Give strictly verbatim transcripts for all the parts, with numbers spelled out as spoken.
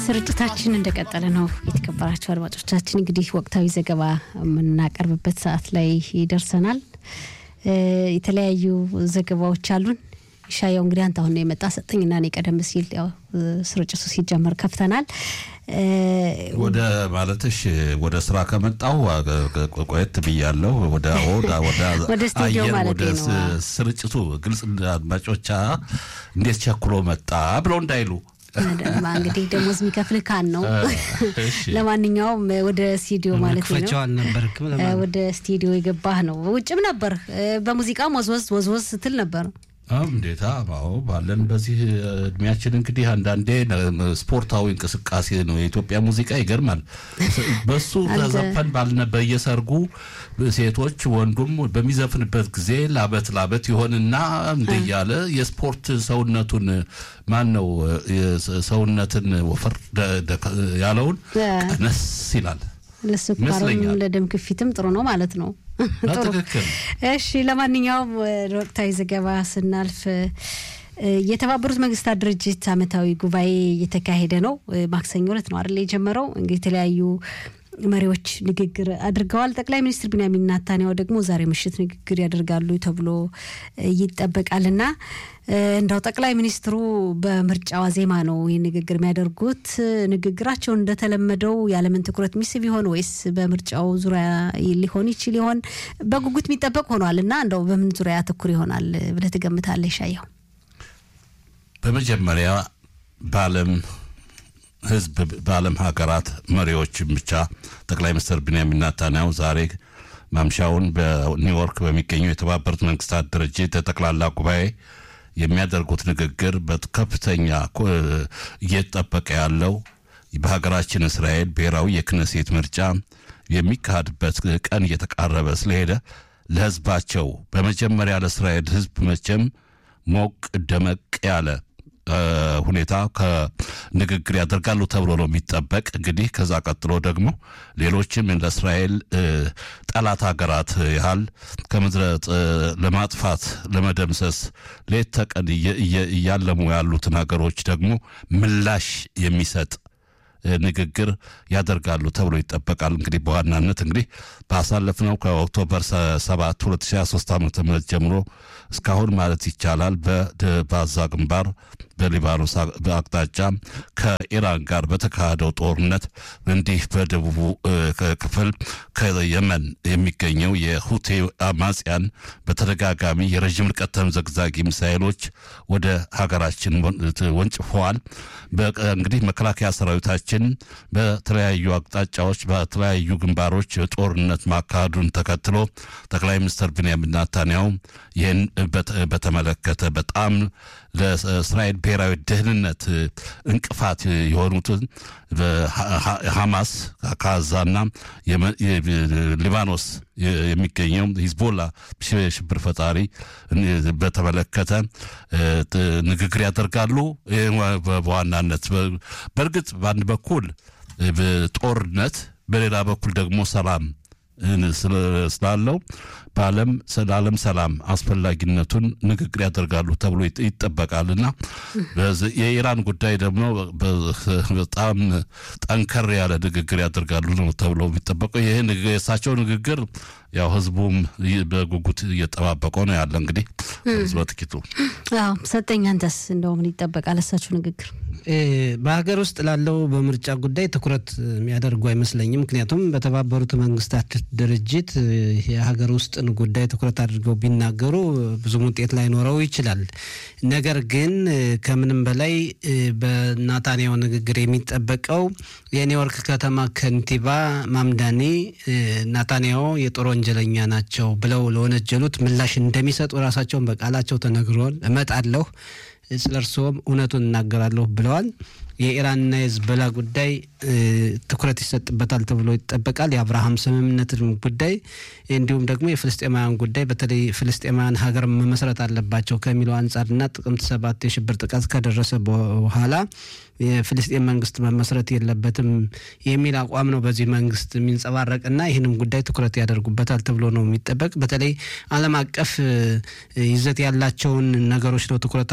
ስርጭታችን እንደቀጠለ ነው። የተከበራችሁ አድማጮቻችን እንግዲህ ወቅታዊ ዘገባ የምናቀርብበት ሰዓት ላይ ይደርሰናል። የተለያዩ ዘገባዎች አሉን። ሻያው እንግዲህ አንተ አሁን ነው የመጣ ሰጠኝና እኔ ቀደም ሲል ያው ስርጭቱ ሲጀመር ከፍተናል። ወደ ማለትሽ ወደ ስራ ከመጣው ቆየት ብያለሁ። ወደ ወደ ወደ ወደ ስቱዲዮ ማለት ነው። ስርጭቱ ግልጽ አድማጮቻ እንዴት ቸኩሎ መጣ ብለው እንዳይሉ እንግዲህ ደሞዝ የሚከፍል ካን ነው። ለማንኛውም ወደ ስቱዲዮ ማለት ነው። ፈቻው ነበርክ ወደ ስቱዲዮ የገባህ ነው። ውጭም ነበር በሙዚቃ ወዝወዝ ወዝወዝ ስትል ነበር። አም እንዴታ ማው ባለን በዚህ እድሜያችን እንግዲህ አንዳንዴ ስፖርታዊ እንቅስቃሴ ነው። የኢትዮጵያ ሙዚቃ ይገርማል። በሱ ተዘፈን ባልነበረ የሰርጉ ሴቶች ወንዱም በሚዘፍንበት ጊዜ ላበት ላበት ይሆንና እንደያለ የስፖርት ሰውነቱን ማን ነው ሰውነትን ወፈር ያለውን ቀነስ ይላል። ለስኳርም ለደም ግፊትም ጥሩ ነው ማለት ነው። ትክክል። እሺ ለማንኛውም ወቅታዊ ዘገባ ስናልፍ የተባበሩት መንግስታት ድርጅት ዓመታዊ ጉባኤ እየተካሄደ ነው። ማክሰኞ ዕለት ነው አይደል የጀመረው። እንግዲህ የተለያዩ መሪዎች ንግግር አድርገዋል። ጠቅላይ ሚኒስትር ቢንያሚን ኔታንያሁ ደግሞ ዛሬ ምሽት ንግግር ያደርጋሉ ተብሎ ይጠበቃልና እንዳው ጠቅላይ ሚኒስትሩ በምርጫው ዜማ ነው ይሄን ንግግር የሚያደርጉት። ንግግራቸው እንደተለመደው ያለምን ትኩረት ሚስብ ይሆን ወይስ በምርጫው ዙሪያ ሊሆን ይችላል ይሆን በጉጉት የሚጠበቅ ሆኗልና እንዳው በምን ዙሪያ ያተኩር ይሆናል ብለህ ትገምታለህ ሻያው? በመጀመሪያ ባለም ህዝብ ባለም ሀገራት መሪዎች ብቻ ጠቅላይ ሚኒስትር ቢንያሚን ኔታንያሁ ዛሬ ማምሻውን በኒውዮርክ በሚገኘው የተባበሩት መንግስታት ድርጅት ጠቅላላ ጉባኤ የሚያደርጉት ንግግር በከፍተኛ እየተጠበቀ ያለው በሀገራችን እስራኤል ብሔራዊ የክነሴት ምርጫ የሚካሄድበት ቀን እየተቃረበ ስለሄደ ለህዝባቸው በመጀመሪያ ለእስራኤል ህዝብ መቼም ሞቅ ደመቅ ያለ ሁኔታ ከንግግር ያደርጋሉ ተብሎ ነው የሚጠበቅ። እንግዲህ ከዛ ቀጥሎ ደግሞ ሌሎችም ለእስራኤል ጠላት ሀገራት ያህል ከምድረ ለማጥፋት ለመደምሰስ ሌት ተቀን እያለሙ ያሉትን ሀገሮች ደግሞ ምላሽ የሚሰጥ ንግግር ያደርጋሉ ተብሎ ይጠበቃል። እንግዲህ በዋናነት እንግዲህ ባሳለፍነው ከኦክቶበር ሰባት ሁለት ሺህ ሶስት ዓመተ ምህረት ጀምሮ እስካሁን ማለት ይቻላል በጋዛ ግንባር በሊባኖስ አቅጣጫ ከኢራን ጋር በተካሄደው ጦርነት እንዲህ በደቡቡ ክፍል ከየመን የሚገኘው የሁቲ አማጽያን በተደጋጋሚ የረጅም ርቀት ተምዘግዛጊ ሚሳኤሎች ወደ ሀገራችን ወንጭፈዋል። እንግዲህ መከላከያ ሰራዊታችን በተለያዩ አቅጣጫዎች በተለያዩ ግንባሮች ጦርነት ማካሄዱን ተከትሎ ጠቅላይ ሚኒስትር ቢንያሚን ኔታንያሁ ይህን በተመለከተ በጣም ለእስራኤል ብሔራዊ ደህንነት እንቅፋት የሆኑትን ሐማስ ካዛና ሊባኖስ የሚገኘው ሂዝቦላ ሽብር ፈጣሪ በተመለከተ ንግግር ያደርጋሉ። በዋናነት በእርግጥ በአንድ በኩል ጦርነት በሌላ በኩል ደግሞ ሰላም ስላለው በዓለም ሰላም ሰላም አስፈላጊነቱን ንግግር ያደርጋሉ ተብሎ ይጠበቃልና የኢራን ጉዳይ ደግሞ በጣም ጠንከር ያለ ንግግር ያደርጋሉ ነው ተብሎ የሚጠበቀው። ይሄ የእሳቸው ንግግር ያው ህዝቡም በጉጉት እየተጠባበቀው ነው ያለ። እንግዲህ ህዝቡ ጥቂቱ አዎ ሰጠኝ አንተስ እንደው ምን ይጠበቃል እሳቸው ንግግር? በሀገር ውስጥ ላለው በምርጫ ጉዳይ ትኩረት የሚያደርጉ አይመስለኝም። ምክንያቱም በተባበሩት መንግስታት ድርጅት የሀገር ውስጥን ጉዳይ ትኩረት አድርገው ቢናገሩ ብዙም ውጤት ላይኖረው ይችላል። ነገር ግን ከምንም በላይ በኔታንያሁ ንግግር የሚጠበቀው የኒውዮርክ ከተማ ከንቲባ ማምዳኒ ኔታንያሁ የጦር ወንጀለኛ ናቸው ብለው ለወነጀሉት ምላሽ እንደሚሰጡ ራሳቸውን በቃላቸው ተነግሯል። እመጣለሁ ስለርሶም እውነቱን እናገራለሁ ብለዋል። የኢራንና የሂዝቦላ ጉዳይ ትኩረት ይሰጥበታል ተብሎ ይጠበቃል። የአብርሃም ስምምነት ጉዳይ እንዲሁም ደግሞ የፍልስጤማውያን ጉዳይ በተለይ ፍልስጤማውያን ሀገር መመስረት አለባቸው ከሚለው አንፃርና ጥቅምት ሰባት የሽብር ጥቃት ከደረሰ በኋላ የፍልስጤም መንግስት መመስረት የለበትም የሚል አቋም ነው በዚህ መንግስት የሚንጸባረቅና ይህንም ጉዳይ ትኩረት ያደርጉበታል ተብሎ ነው የሚጠበቅ። በተለይ ዓለም አቀፍ ይዘት ያላቸውን ነገሮች ነው ትኩረት አድርገው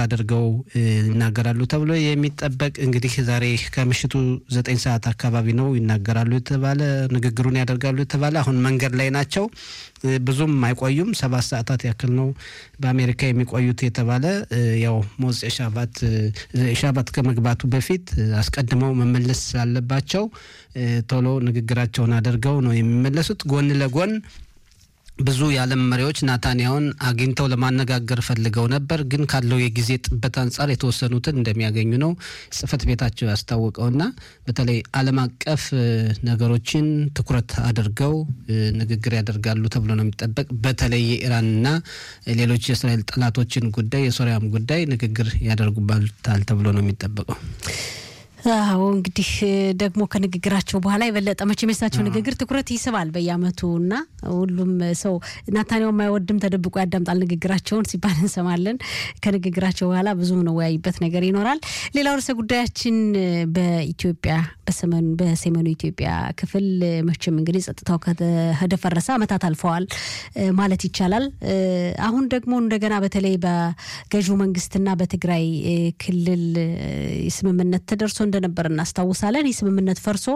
አድርገው ይናገራሉ ተብሎ የሚጠበቅ እንግዲህ ዛሬ ከምሽቱ ዘጠኝ ሰዓት አካባቢ ነው ይናገራሉ የተባለ ንግግሩን ያደርጋሉ የተባለ አሁን መንገድ ላይ ናቸው ብዙም አይቆዩም ሰባት ሰዓታት ያክል ነው በአሜሪካ የሚቆዩት የተባለ ያው ሞጽ ሻባት ሻባት ከመግባቱ በፊት አስቀድመው መመለስ ስላለባቸው ቶሎ ንግግራቸውን አድርገው ነው የሚመለሱት ጎን ለጎን ብዙ የዓለም መሪዎች ናታንያሁን አግኝተው ለማነጋገር ፈልገው ነበር ግን ካለው የጊዜ ጥበት አንፃር የተወሰኑትን እንደሚያገኙ ነው ጽፈት ቤታቸው ያስታወቀውና በተለይ ዓለም አቀፍ ነገሮችን ትኩረት አድርገው ንግግር ያደርጋሉ ተብሎ ነው የሚጠበቅ በተለይ የኢራንና ሌሎች የእስራኤል ጠላቶችን ጉዳይ የሶሪያም ጉዳይ ንግግር ያደርጉባታል ተብሎ ነው የሚጠበቀው አዎ እንግዲህ ደግሞ ከንግግራቸው በኋላ የበለጠ መቼም የሳቸው ንግግር ትኩረት ይስባል በየአመቱና ሁሉም ሰው ናታንያው የማይወድም ተደብቆ ያዳምጣል ንግግራቸውን ሲባል እንሰማለን ከንግግራቸው በኋላ ብዙም ነው ያይበት ነገር ይኖራል ሌላው ርዕሰ ጉዳያችን በኢትዮጵያ በሰሜኑ በሰሜኑ ኢትዮጵያ ክፍል መቼም እንግዲህ ጸጥታው ከተደፈረሰ አመታት አልፈዋል ማለት ይቻላል አሁን ደግሞ እንደገና በተለይ በገዢው መንግስትና በትግራይ ክልል ስምምነት ተደርሶ እንደነበር እናስታውሳለን የስምምነት ፈርሶ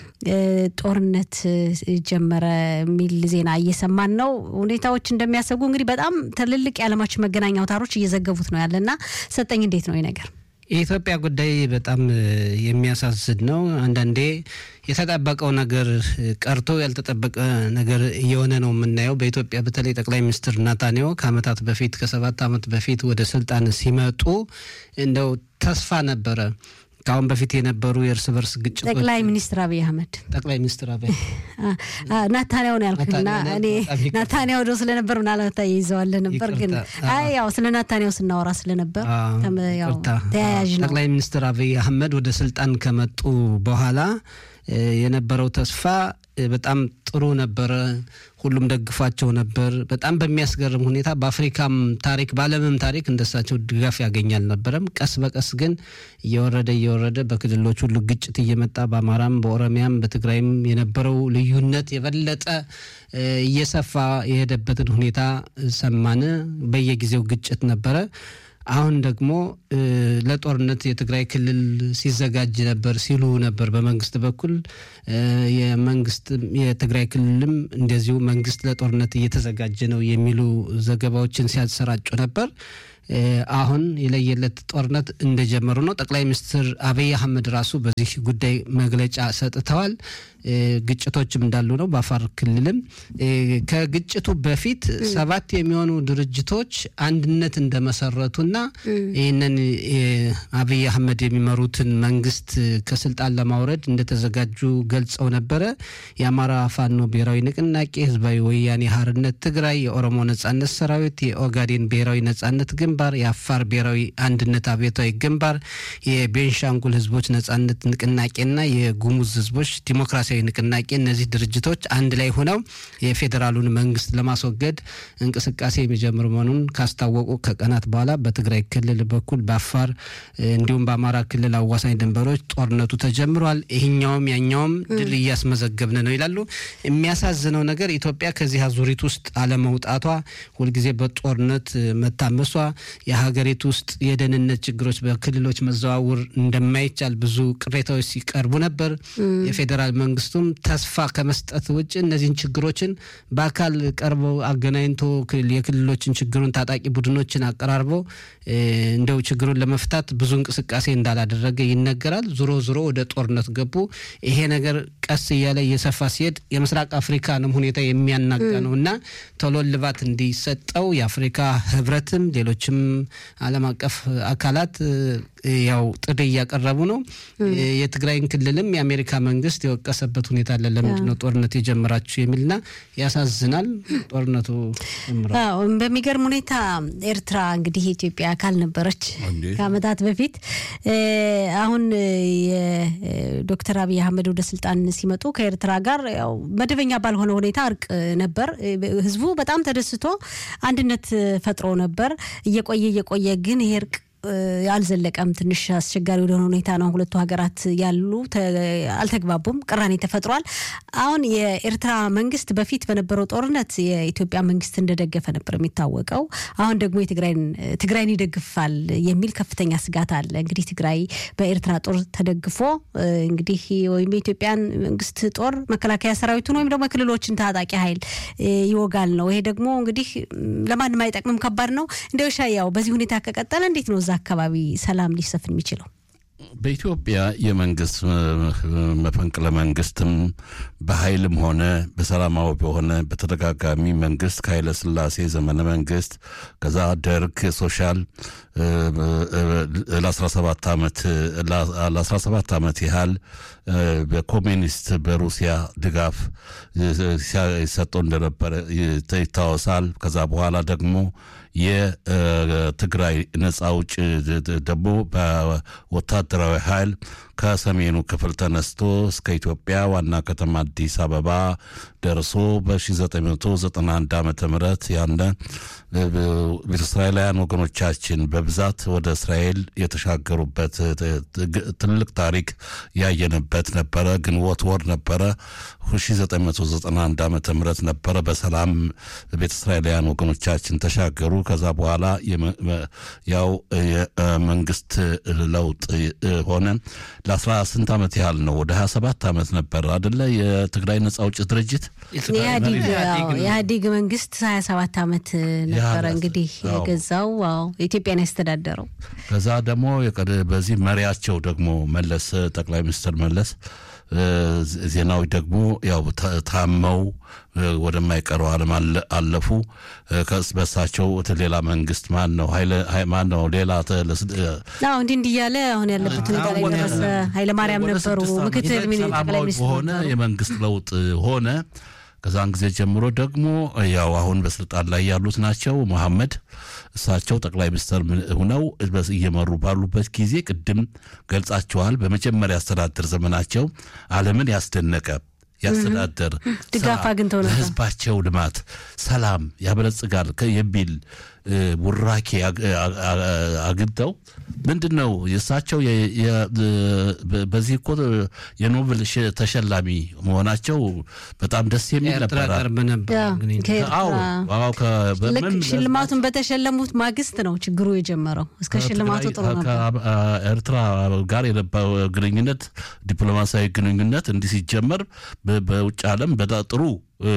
ጦርነት ጀመረ ሚል ዜና እየሰማን ነው ሁኔታዎች እንደሚያሰጉ እንግዲህ በጣም ትልልቅ የዓለማችን መገናኛ አውታሮች እየዘገቡት ነው ያለና ሰጠኝ እንዴት ነው ይሄ ነገር የኢትዮጵያ ጉዳይ በጣም የሚያሳዝን ነው አንዳንዴ የተጠበቀው ነገር ቀርቶ ያልተጠበቀ ነገር እየሆነ ነው የምናየው በኢትዮጵያ በተለይ ጠቅላይ ሚኒስትር ናታንያሁ ከአመታት በፊት ከሰባት አመት በፊት ወደ ስልጣን ሲመጡ እንደው ተስፋ ነበረ ካሁን በፊት የነበሩ የእርስ በርስ ግጭቶች ጠቅላይ ሚኒስትር አብይ አህመድ ጠቅላይ ሚኒስትር አብይ ናታንያው ነው ያልኩና እኔ ናታንያው ደስ ስለነበር ምናልባት ይዘዋል ነበር ግን አይ ያው ስለ ናታንያው ስናወራ ስለነበር ያው ተያያዥ ነው ጠቅላይ ሚኒስትር አብይ አህመድ ወደ ስልጣን ከመጡ በኋላ የነበረው ተስፋ በጣም ጥሩ ነበር ሁሉም ደግፏቸው ነበር በጣም በሚያስገርም ሁኔታ በአፍሪካም ታሪክ ባለምም ታሪክ እንደሳቸው ድጋፍ ያገኛል ነበርም ቀስ በቀስ ግን እየወረደ እየወረደ በክልሎች ሁሉ ግጭት እየመጣ በአማራም በኦሮሚያም በትግራይም የነበረው ልዩነት የበለጠ እየሰፋ የሄደበትን ሁኔታ ሰማነ በየጊዜው ግጭት ነበረ አሁን ደግሞ ለጦርነት የትግራይ ክልል ሲዘጋጅ ነበር ሲሉ ነበር በመንግስት በኩል የመንግስት የትግራይ ክልልም እንደዚሁ መንግስት ለጦርነት እየተዘጋጀ ነው የሚሉ ዘገባዎችን ሲያሰራጩ ነበር አሁን የለየለት ጦርነት እንደጀመሩ ነው ጠቅላይ ሚኒስትር አብይ አህመድ ራሱ በዚህ ጉዳይ መግለጫ ሰጥተዋል ግጭቶችም እንዳሉ ነው በአፋር ክልልም ከግጭቱ በፊት ሰባት የሚሆኑ ድርጅቶች አንድነት እንደመሰረቱና ይሄንን አብይ አህመድ የሚመሩትን መንግስት ከስልጣን ለማውረድ እንደተዘጋጁ ገልጸው ነበር የአማራ ፋኖ ብሔራዊ ንቅናቄ ህዝባዊ ወያኔ ሓርነት ትግራይ የኦሮሞ ነጻነት ሰራዊት የኦጋዴን ብሔራዊ ነጻነት ግንባር የአፋር ብሔራዊ አንድነት አብዮታዊ ግንባር የቤንሻንጉል ህዝቦች ነጻነት ንቅናቄና የጉሙዝ ህዝቦች ዲሞክራሲ ንቅናቄ እነዚህ ድርጅቶች አንድ ላይ ሆነው የፌደራሉን መንግስት ለማስወገድ እንቅስቃሴ የሚጀምሩ መሆኑን ካስታወቁ ከቀናት በኋላ በትግራይ ክልል በኩል በአፋር እንዲሁም በአማራ ክልል አዋሳኝ ድንበሮች ጦርነቱ ተጀምሯል ይሄኛውም ያኛውም ድል እያስመዘገብነ ነው ይላሉ የሚያሳዝነው ነገር ኢትዮጵያ ከዚህ አዙሪት ውስጥ አለመውጣቷ ሁሉ ጊዜ በጦርነት መታመሷ የሀገሪቱ ውስጥ የደህንነት ችግሮች በክልሎች መዘዋወር እንደማይቻል ብዙ ቅሬታዎች ሲቀርቡ ነበር የፌደራል መንግስቱም ተስፋ ከመስጠት ውጭ እነዚህን ችግሮችን በአካል ቀርበው አገናኝቶ የክልሎችን ችግሩን ታጣቂ ቡድኖችን አቀራርቦ እንደው ችግሩን ለመፍታት ብዙ እንቅስቃሴ እንዳላደረገ ይነገራል ዙሮ ዙሮ ወደ ጦርነት ገቡ ይሄ ነገር ቀስ እያለ እየሰፋ ሲሄድ የምስራቅ አፍሪካንም ሁኔታ የሚያናጋ ነውና ቶሎ ልባት እንዲሰጠው የአፍሪካ ህብረትም ሌሎችም ዓለም አቀፍ አካላት ያው ጥሪ ያቀርቡ ነው የትግራይን ክልልም የአሜሪካ መንግስት የወቀሰበት ሁኔታ አለ ለምንድን ነው ጦርነት የጀመራችሁ የሚልና ያሳዝናል ጦርነቱ ጀምሯል አዎ በሚገርም ሁኔታ ኤርትራ እንግዲህ ኢትዮጵያ አካል ነበረች ከአመታት በፊት አሁን የዶክተር አብይ አህመድ ወደ ስልጣን ሲመጡ ከኤርትራ ጋር ያው መደበኛ ባልሆነ ሁኔታ እርቅ ነበር ህዝቡ በጣም ተደስቶ አንድነት ፈጥሮ ነበር እየቆየ እየቆየ ግን ይሄ እርቅ ያልዘለቀም ትንሽ አስቸጋሪ ወደ ሁኔታ ነው ሁለቱ ሀገራት ያሉ አልተግባቡም ቅራኔ ተፈጥሯል አሁን የኤርትራ መንግስት በፊት በነበረው ጦርነት የኢትዮጵያ መንግስት እንደደገፈ ነበር የሚታወቀው አሁን ደግሞ የትግራይን ትግራይን ይደግፋል የሚል ከፍተኛ ስጋት አለ እንግዲህ ትግራይ በኤርትራ ጦር ተደግፎ እንግዲህ ወይም የኢትዮጵያን መንግስት ጦር መከላከያ ሰራዊቱን ወይም ደግሞ ክልሎችን ታጣቂ ኃይል ይወጋል ነው ይሄ ደግሞ እንግዲህ ለማንም አይጠቅምም ከባድ ነው እንደው ሻያው በዚህ ሁኔታ ከቀጠለ እንዴት ነው እዛ አካባቢ ሰላም ሊሰፍን የሚችለው በኢትዮጵያ የመንግስት መፈንቅለ መንግስትም በኃይልም ሆነ በሰላማዊ በሆነ በተደጋጋሚ መንግስት ከኃይለ ሥላሴ ዘመነ መንግስት ከዛ ደርግ ሶሻል ለ17 አመት ለ17 አመት ያህል በኮሚኒስት በሩሲያ ድጋፍ ሲሰጠው እንደነበረ ይታወሳል ከዛ በኋላ ደግሞ የትግራይ ነፃ አውጪ ደግሞ በወታደራዊ ኃይል ከሰሜኑ ክፍል ተነስቶ እስከ ኢትዮጵያ ዋና ከተማ አዲስ አበባ ደርሶ በ1991 ዓመተ ምህረት ያነ በእስራኤላውያን ወገኖቻችን በብዛት ወደ እስራኤል የተሻገሩበት ትልቅ ታሪክ ያየነበት ነበር ግንቦት ወር ነበር በ1991 ዓመተ ምህረት ነበር በሰላም በእስራኤላውያን ወገኖቻችን ተሻገሩ ከዛ በኋላ ያው የመንግስት ለውጥ ሆነ ለ18 አመት ያህል ነው ወደ ሃያ ሰባት አመት ነበር አይደለ የትግራይ ነፃ አውጪ ድርጅት የኢህአዴግ መንግስት ሃያ ሰባት አመት ነበር እንግዲህ የገዛው ዋው ኢትዮጵያን ያስተዳደረው ከዛ ደግሞ በዚህ መሪያቸው ደግሞ መለስ ጠቅላይ ሚኒስትር መለስ ዜናዊ ደግሞ ያው ታመው ወደማይቀረው ዓለም አለፉ ከስበሳቸው ሌላ መንግስት ማን ነው ኃይለ ማን ነው ሌላ አዎ እንዴ እንዲያለ አሁን ያለበት ሁኔታ ላይ ደረሰ ኃይለ ማርያም ነበሩ ምክትል ሚኒስትር ጠቅላይ ሚኒስትር ሆነ የመንግስት ለውጥ ሆነ ከዛን ጊዜ ጀምሮ ደግሞ ያው አሁን በስልጣን ላይ ያሉት ናቸው መሐመድ እሳቸው ጠቅላይ ሚኒስትር ሆነው እየመሩ ባሉበት ጊዜ ቅድም ገልጻቸዋል በመጀመሪያ አስተዳደር ዘመናቸው ዓለምን ያስደነቀ ያስተዳደር ድጋፍ አግኝተው ነበር ህዝባቸው ልማት ሰላም ያበለጽጋል የሚል ውራኬ አግኝተው ምንድነው የሳቸው በዚህ እኮ የኖቤል ተሸላሚ መሆናቸው በጣም ደስ የሚል ነበር አዎ አዎ ከበምን ሽልማቱን በተሸለሙት ማግስት ነው ችግሩ የጀመረው እስከ ሽልማቱ ጥሩ ነበር ኤርትራ ጋር የነበረው ግንኙነት ዲፕሎማሲያዊ ግንኙነት እንዲህ ሲጀመር በውጭ ዓለም በጣም ጥሩ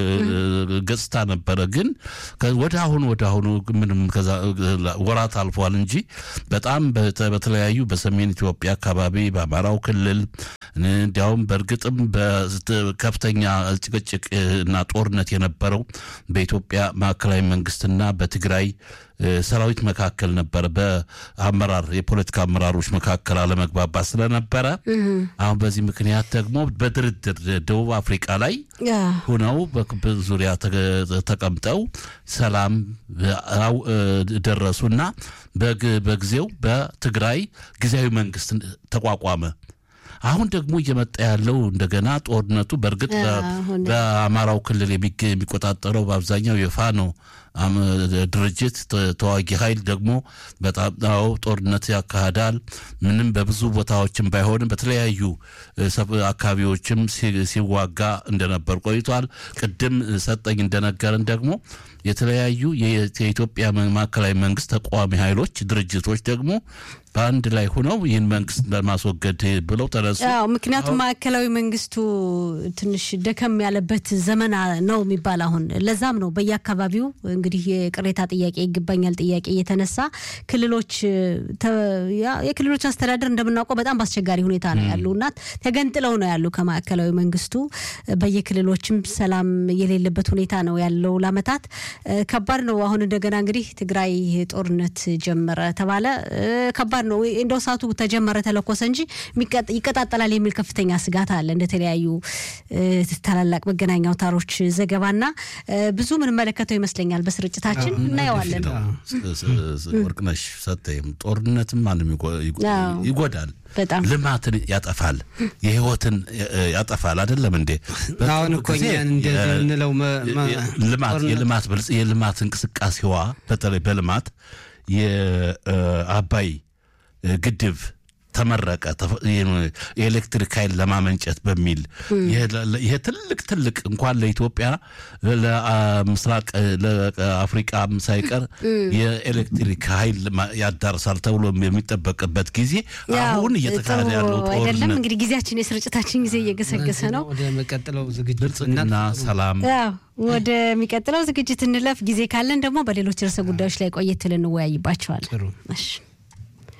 ገጽታ ነበር ግን ወደ አሁን ወደ አሁን ምንም ከዛ ወራት አልፏል እንጂ በጣም በተለያዩ በሰሜን ኢትዮጵያ አካባቢ በአማራው ክልል እንዲያውም በርግጥም በከፍተኛ ጭቅጭቅ እና ጦርነት የነበረው በኢትዮጵያ ማዕከላዊ መንግስትና በትግራይ ሰራዊት መካከል ነበር በአመራር የፖለቲካ አመራሮች መካከል አለመግባባት ስለነበረ አሁን በዚህ ምክንያት ደግሞ በድርድር ደቡብ አፍሪካ ላይ ሆነው በዙሪያ ተቀምጠው ሰላም ደረሱና በጊዜው በትግራይ ጊዜያዊ መንግስት ተቋቋመ አሁን ደግሞ እየመጣ ያለው እንደገና ጦርነቱ በርግጥ በአማራው ክልል የሚቆጣጠረው በአብዛኛው የፋኖ ድርጅት ተዋጊ ኃይል ደግሞ በጣም ጦርነት ያካሂዳል ምንም በብዙ ቦታዎችም ባይሆንም በተለያዩ አካባቢዎችም ሲዋጋ እንደነበር ቆይቷል ቅድም ሰጠኝ እንደነገረን ደግሞ የተለያዩ የኢትዮጵያ ማዕከላዊ መንግስት ተቋሚ ኃይሎች ድርጅቶች ደግሞ በአንድ ላይ ሆነው ይህን መንግስት ለማስወገድ ብለው ተነሱ አዎ ምክንያቱም ማዕከላዊ መንግስቱ ትንሽ ደከም ያለበት ዘመን ነው የሚባል አሁን ለዛም ነው በየአካባቢው እንግዲህ የቅሬታ ጥያቄ ይገባኛል ጥያቄ እየተነሳ ክልሎች የክልሎች አስተዳደር እንደምናውቀው በጣም ባስቸጋሪ ሁኔታ ነው ያሉና ተገንጥለው ነው ያሉ ከማዕከላዊ መንግስቱ በየክልሎችም ሰላም የሌለበት ሁኔታ ነው ያለው ለአመታት ከባድ ነው አሁን እንደገና እንግዲህ ትግራይ ጦርነት ጀመረ ተባለ ከባድ ነው እንደው ሳቱ ተጀመረ ተለኮሰ እንጂ ይቀጣጣላል የሚል ከፍተኛ ስጋት አለ እንደተለያዩ ታላላቅ መገናኛ አውታሮች ዘገባና ብዙ ምን መለከተው ይመስለኛል በስርጭታችን እናየዋለን ወርቅነሽ ሰጠይም ጦርነትም ማንም ይጎዳል ልማትን ያጠፋል የህይወትን ያጠፋል አይደለም እንዴ አሁን እኮ እንደነለው ልማት የልማት ብልጽ የልማት እንቅስቃሴዋ በተለይ በልማት የአባይ ግድብ ተመረቀ የኤሌክትሪክ ኃይል ለማመንጨት በሚል ይሄ ትልቅ ትልቅ እንኳን ለኢትዮጵያ ለምስራቅ ለአፍሪካ ሳይቀር የኤሌክትሪክ ኃይል ያዳርሳል ተብሎ የሚጠበቅበት ጊዜ አሁን እየተካሄደ ያለው አይደለም እንግዲህ ጊዜያችን የስርጭታችን ጊዜ እየገሰገሰ ነው ወደ መቀጠለው ዝግጅት እና ሰላም ወደ የሚቀጥለው ዝግጅት እንለፍ ጊዜ ካለን ደግሞ በሌሎች ርዕሰ ጉዳዮች ላይ ቆየት ልንወያይባቸዋል እሺ